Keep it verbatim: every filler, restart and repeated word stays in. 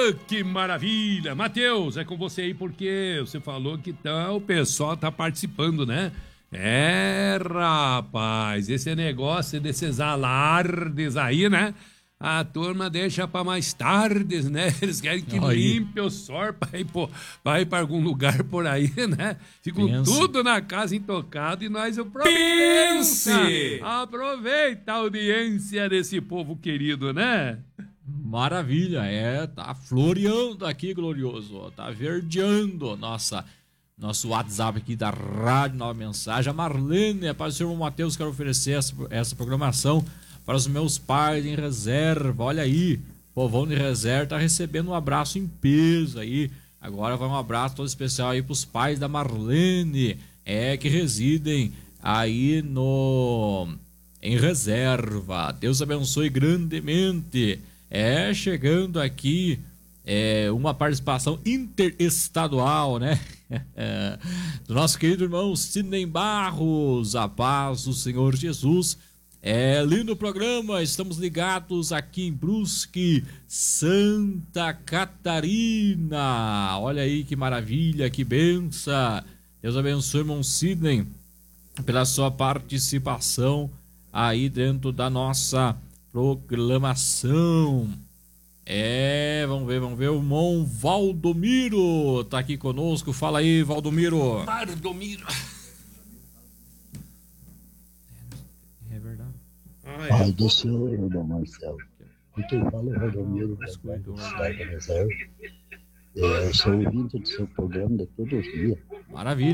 Ah, que maravilha! Matheus, é com você aí porque você falou que tá, o pessoal tá participando, né? É, rapaz, esse negócio desses alardes aí, né? A turma deixa pra mais tarde, né? Eles querem que Aí. limpe o sor pra ir, pô, pra ir pra algum lugar por aí, né? Ficam Pense. tudo na casa intocado e nós o Pense! Aproveita a audiência desse povo querido, né? Maravilha, é, tá floreando aqui, glorioso, ó, tá verdeando nossa, nosso WhatsApp aqui da Rádio Nova Mensagem. A Marlene, a paz do Senhor Matheus, quero oferecer essa, essa programação para os meus pais em reserva. Olha aí, povão de reserva tá recebendo um abraço em peso aí. Agora vai um abraço todo especial aí pros pais da Marlene, é, que residem aí no em reserva. Deus abençoe grandemente. É, chegando aqui é, uma participação interestadual, né? Do nosso querido irmão Sidney Barros. A paz do Senhor Jesus. É lindo programa, estamos ligados aqui em Brusque, Santa Catarina. Olha aí que maravilha, que benção. Deus abençoe, irmão Sidney, pela sua participação aí dentro da nossa programação. É, vamos ver, vamos ver. O irmão Valdomiro tá aqui conosco. Fala aí, Valdomiro. Valdomiro. É verdade. Ah, Pai é. do Senhor, irmão Marcelo. E quem fala é o Valdomiro, da Cidade da Reserva. É, eu sou ouvinte do seu programa de todos os dias. Maravilha.